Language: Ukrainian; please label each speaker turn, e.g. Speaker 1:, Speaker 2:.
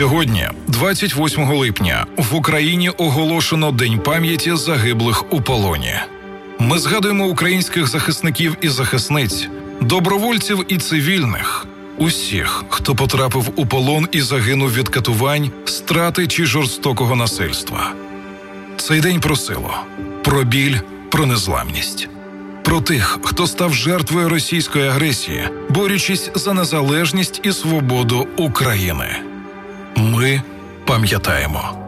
Speaker 1: Сьогодні, 28 липня, в Україні оголошено День пам'яті загиблих у полоні. Ми згадуємо українських захисників і захисниць, добровольців і цивільних, усіх, хто потрапив у полон і загинув від катувань, страти чи жорстокого насильства. Цей день про силу, про біль, про незламність. Про тих, хто став жертвою російської агресії, борючись за незалежність і свободу України. Ми пам'ятаємо.